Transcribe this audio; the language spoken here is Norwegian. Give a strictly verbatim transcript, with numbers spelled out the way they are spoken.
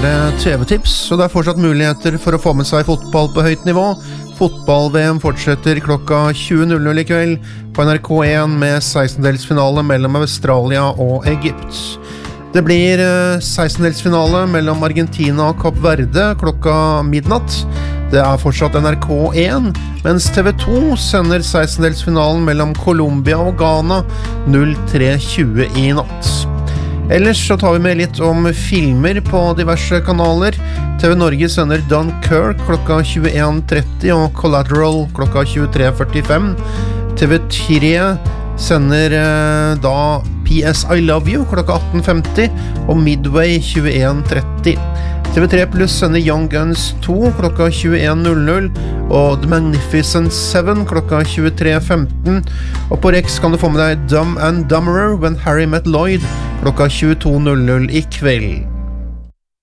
er det T V-tips, og det er fortsatt muligheter for å få med seg fotball på høyt nivå. Fotball-V M fortsetter klokka tjue null null i kveld på N R K én med sekstendelsfinale mellom Australia og Egypt. Det blir sekstendelsfinale mellom Argentina og Kapp Verde klokka midnatt. Det er fortsatt N R K én, mens T V to sender sekstendelsfinalen mellom Colombia og Ghana null tre tjue i natt. Ellers så tar vi med litt om filmer på diverse kanaler. T V Norge sender Dunkirk klokka tjueen tretti og Collateral klokka tjuetre førtifem. T V tre sender eh, da P S I Love You klokka atten femti og Midway tjueen tretti. T V tre pluss sender Young Guns to klokka tjueen null null og The Magnificent Seven klokka tjuetre femten. Og på Rex kan du få med deg Dumb and Dumberer When Harry Met Lloyd klokka tjueto null null i kveld.